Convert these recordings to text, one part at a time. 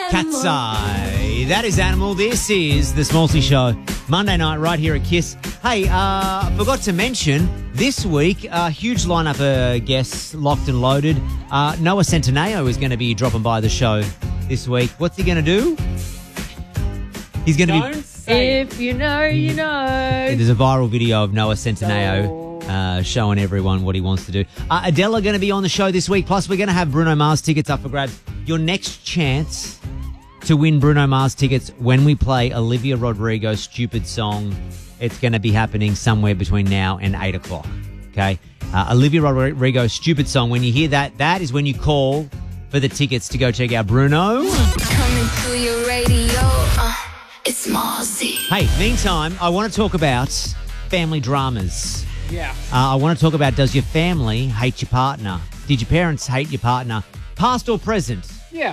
Cat's Eye. That is Animal. This is the Smallsy Show. Monday night right here at KISS. Hey, forgot to mention, this week, a huge lineup of guests locked and loaded. Noah Centineo is going to be dropping by the show this week. What's he going to do? He's going to be... If you know, you know. There's a viral video of Noah Centineo showing everyone what he wants to do. Adele are going to be on the show this week. Plus, we're going to have Bruno Mars tickets up for grabs. Your next chance to win Bruno Mars tickets when we play Olivia Rodrigo's Stupid Song. It's going to be happening somewhere between now and 8 o'clock. Okay? Olivia Rodrigo's Stupid Song. When you hear that, that is when you call for the tickets to go check out Bruno. Coming to your radio, it's Marcy. Hey, meantime, I want to talk about family dramas. Yeah. I want to talk about, does your family hate your partner? Did your parents hate your partner? Past or present? Yeah.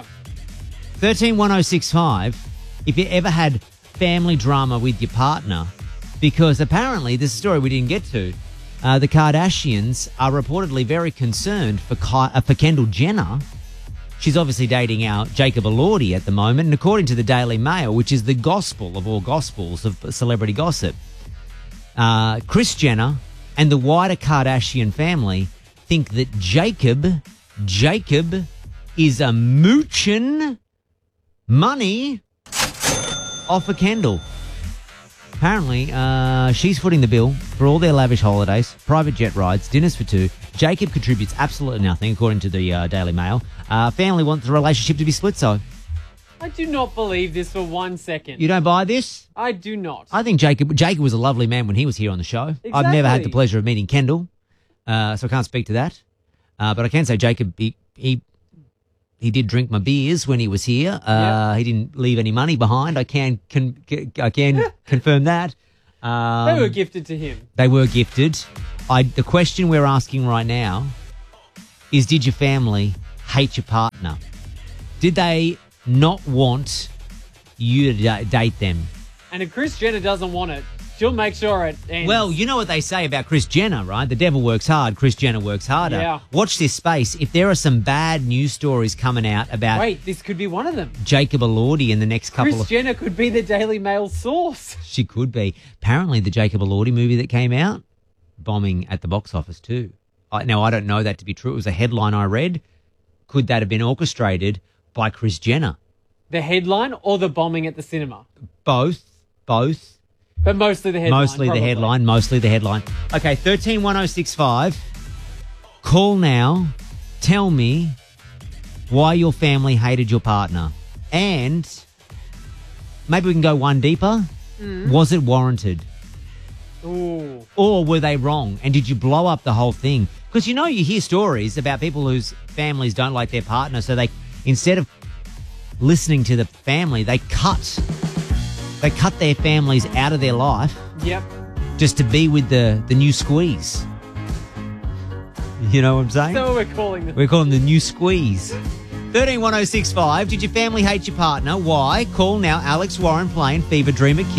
131065, if you ever had family drama with your partner, because apparently, this is a story we didn't get to, the Kardashians are reportedly very concerned for Kendall Jenner. She's obviously dating out Jacob Elordi at the moment, and according to the Daily Mail, which is the gospel of all gospels of celebrity gossip, Kris Jenner and the wider Kardashian family think that Jacob is a mooching money off of Kendall. Apparently, she's footing the bill for all their lavish holidays, private jet rides, dinners for two. Jacob contributes absolutely nothing, according to the Daily Mail. Family wants the relationship to be split, so... I do not believe this for 1 second. You don't buy this? I do not. I think Jacob was a lovely man when he was here on the show. Exactly. I've never had the pleasure of meeting Kendall, so I can't speak to that. But I can say Jacob, he did drink my beers when he was here. He didn't leave any money behind. I can confirm that. They were gifted to him. They were gifted. The question we're asking right now is, did your family hate your partner? Did they not want you to date them? And if Kris Jenner doesn't want it, she'll make sure it ends. Well, you know what they say about Kris Jenner, right? The devil works hard, Kris Jenner works harder. Yeah. Watch this space. If there are some bad news stories coming out about... Wait, this could be one of them. Jacob Elordi in the next couple Kris Jenner could be the Daily Mail source. She could be. Apparently, the Jacob Elordi movie that came out, bombing at the box office too. Now, I don't know that to be true. It was a headline I read. Could that have been orchestrated by Kris Jenner? The headline or the bombing at the cinema? Both. But mostly the headline. Mostly the headline. Okay, 131065. Call now. Tell me why your family hated your partner. And maybe we can go one deeper. Was it warranted? Ooh. Or were they wrong? And did you blow up the whole thing? Because, you hear stories about people whose families don't like their partner, so they, instead of listening to the family, they cut their families out of their life. Yep. Just to be with the new squeeze. You know what I'm saying? So we're calling them. We're calling them the new squeeze. 131065. Did your family hate your partner? Why? Call now. Alex Warren playing Fever Dream at KISS.